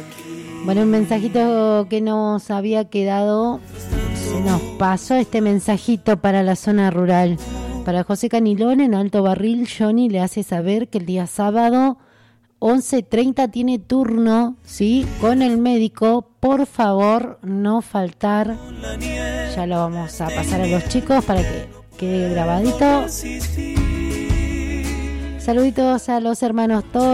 Bueno, un mensajito que nos había quedado, se nos pasó este mensajito para la zona rural. Para José Canilón en Alto Barril, Johnny le hace saber que el día sábado 11:30 tiene turno, ¿sí? Con el médico, por favor, no faltar. Ya lo vamos a pasar a los chicos para que quede grabadito. Saluditos a los hermanos todos.